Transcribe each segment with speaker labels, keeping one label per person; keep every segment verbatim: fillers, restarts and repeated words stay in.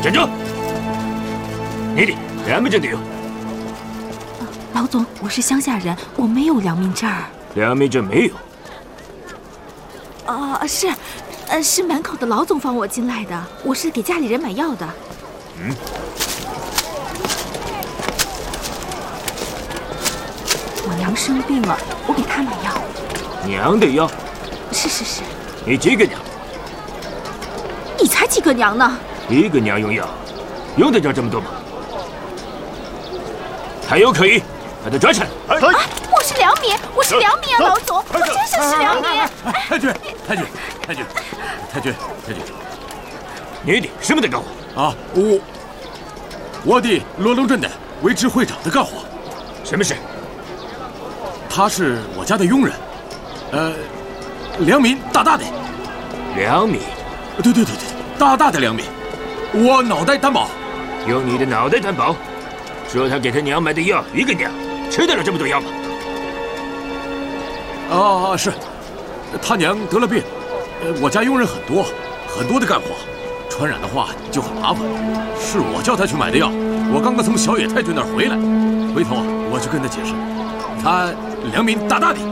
Speaker 1: 站住！你的良民证得有？
Speaker 2: 老总，我是乡下人，我没有良民证。
Speaker 1: 良民证没有？
Speaker 2: 啊、呃，是，呃，是门口的老总放我进来的，我是给家里人买药的。
Speaker 1: 嗯。
Speaker 2: 我娘生病了，我给她买药。
Speaker 1: 娘的药？
Speaker 2: 是是是。
Speaker 1: 你几个娘？
Speaker 2: 你才几个娘呢？
Speaker 1: 一个娘用药，用得着这么多吗？还有可疑，把他抓起来！
Speaker 2: 啊！我是良民，我是良民啊，老总，我真是是良民。
Speaker 3: 太君，太君，太君，太君，太君，
Speaker 1: 你的什么的干活？
Speaker 3: 啊，我我的罗龙镇的为支会长的干活。
Speaker 1: 什么事？
Speaker 3: 他是我家的佣人，呃，良民大大的。
Speaker 1: 良民？
Speaker 3: 对对对对，大大的良民。我脑袋担保。
Speaker 1: 用你的脑袋担保？说他给他娘买的药，一个娘吃得了这么多药吗？
Speaker 3: 啊，是，他娘得了病，呃，我家佣人很多，很多的干活，传染的话就很麻烦。是我叫他去买的药，我刚刚从小野太君那儿回来，回头啊我就跟他解释，他良民大大的。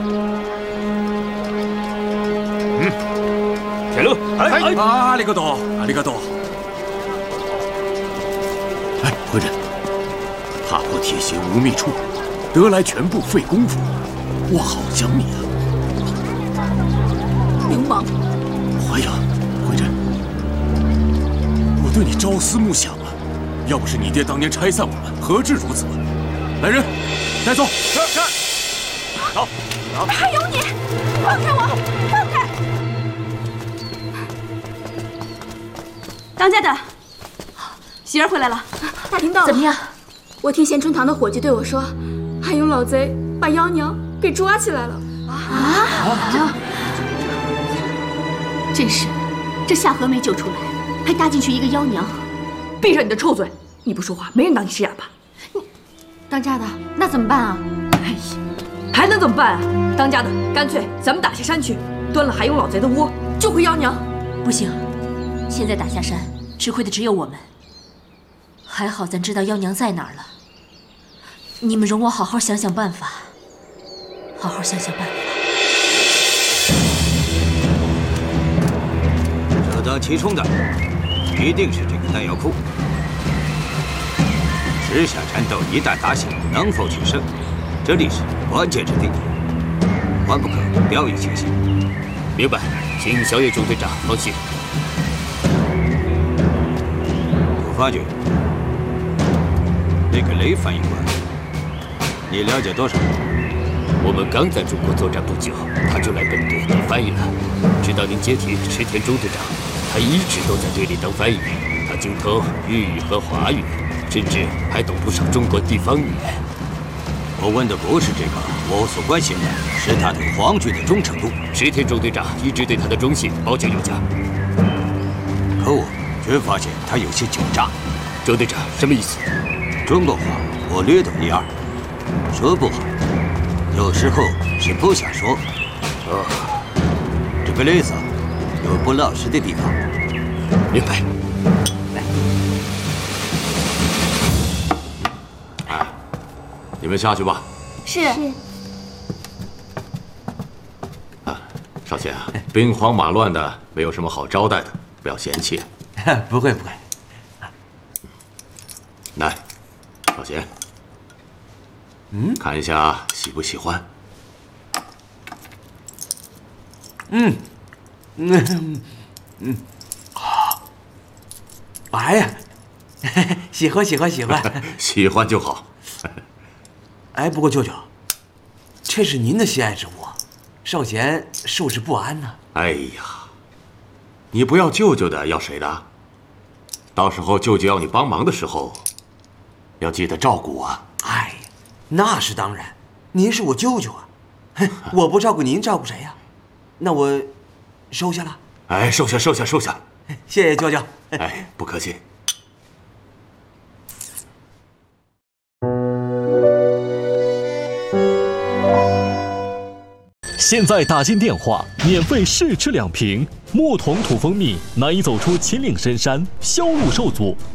Speaker 1: 嗯，铁路，哎
Speaker 3: 哎，阿里嘎多，阿里嘎多。哎，回人。踏破铁鞋无觅处，得来全不费功夫。我好想你啊！
Speaker 2: 流氓！
Speaker 3: 怀阳，回真，我对你朝思暮想啊！要不是你爹当年拆散我们，何至如此？来人，带走！
Speaker 1: 是是。走走。
Speaker 2: 还有你，放开我！放开！
Speaker 4: 当家的，喜儿回来了。
Speaker 2: 打听到了。
Speaker 4: 怎么样？
Speaker 2: 我听贤春堂的伙计对我说，还有老贼把妖娘给抓起来了。
Speaker 4: 啊！真是，这夏荷没救出来，还搭进去一个妖娘。
Speaker 5: 闭上你的臭嘴！你不说话，没人当你是哑巴。
Speaker 4: 你，当家的，那怎么办啊？
Speaker 5: 哎呀，还能怎么办啊？当家的，干脆咱们打下山去，端了海勇老贼的窝，救回妖娘。
Speaker 4: 不行，现在打下山，吃亏的只有我们。还好咱知道妖娘在哪儿了。你们容我好好想想办法，好好想想办法。
Speaker 6: 首当其冲的一定是这个弹药库。十下战斗一旦打响，能否取胜，这里是关键之地，万不可掉以轻心。
Speaker 1: 明白，请小野中队长放心。
Speaker 6: 我发觉那个雷翻译官。你了解多少？
Speaker 1: 我们刚在中国作战不久，他就来本队当翻译了。直到您接替池田中队长，他一直都在队里当翻译。他精通日语和华语，甚至还懂不少中国地方语言。
Speaker 6: 我问的不是这个，我所关心的是他对皇军的忠诚度。
Speaker 1: 池田中队长一直对他的忠信保证有加，
Speaker 6: 可我却发现他有些狡诈。
Speaker 1: 周队长什么意思？
Speaker 6: 中国话我略懂一二。说不好，有时候是不想说。
Speaker 1: 哦，
Speaker 6: 这个雷子有不老实的地方。
Speaker 1: 明白。
Speaker 3: 哎，你们下去吧。
Speaker 4: 是。
Speaker 3: 啊，少贤啊，兵荒马乱的，没有什么好招待的，不要嫌弃。
Speaker 7: 不会不会。
Speaker 3: 来，少贤。
Speaker 7: 嗯，
Speaker 3: 看一下喜不喜欢？
Speaker 7: 嗯，嗯嗯，啊，哎呀，喜欢喜欢喜欢，
Speaker 3: 喜欢就好。
Speaker 7: 哎，不过舅舅，这是您的心爱之物，少贤受之不安呢。
Speaker 3: 哎呀，你不要舅舅的，要谁的？到时候舅舅要你帮忙的时候，要记得照顾我。
Speaker 7: 哎。那是当然，您是我舅舅啊，我不照顾您，照顾谁呀？那我收下了。
Speaker 3: 哎，收下，收下，收下。
Speaker 7: 谢谢舅舅。
Speaker 3: 哎，不客气。
Speaker 8: 现在打进电话，免费试吃两瓶木桶土蜂蜜，难以走出秦岭深山，销路受阻。